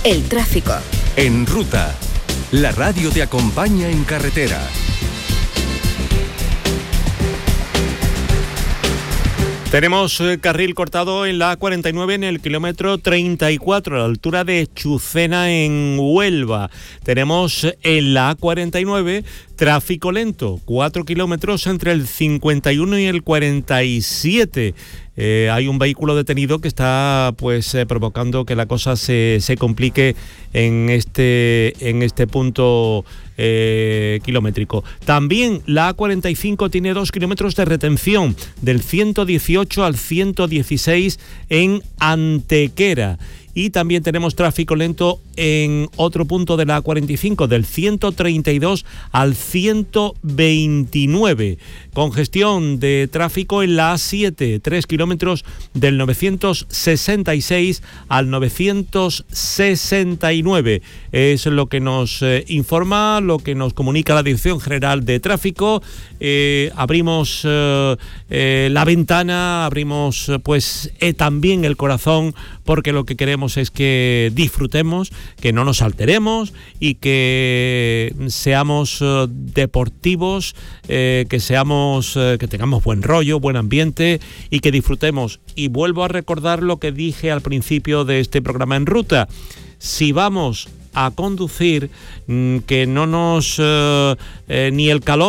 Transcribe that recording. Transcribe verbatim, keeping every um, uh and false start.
El tráfico. En Ruta, la radio te acompaña en carretera. Tenemos eh, carril cortado en la A cuarenta y nueve en el kilómetro treinta y cuatro, a la altura de Chucena en Huelva. Tenemos eh, en la A cuarenta y nueve tráfico lento, cuatro kilómetros entre el cincuenta y uno y el cuarenta y siete. Eh, hay un vehículo detenido que está pues eh, provocando que la cosa se, se complique en este, en este punto eh, kilométrico. También la A cuarenta y cinco tiene dos kilómetros de retención del ciento dieciocho al ciento dieciséis en Antequera. Y también tenemos tráfico lento en otro punto de la A cuarenta y cinco, del ciento treinta y dos al ciento veintinueve. Congestión de tráfico en la A siete, tres kilómetros del novecientos sesenta y seis al novecientos sesenta y nueve. Es lo que nos eh, informa, lo que nos comunica la Dirección General de Tráfico. Eh, abrimos eh, eh, la ventana, abrimos eh, pues eh, también el corazón, porque lo que queremos es que disfrutemos, que no nos alteremos y que seamos eh, deportivos, eh, que seamos, eh, que tengamos buen rollo, buen ambiente y que disfrutemos. Y vuelvo a recordar lo que dije al principio de este programa En Ruta. Si vamos a conducir, que no nos eh, eh, ni el calor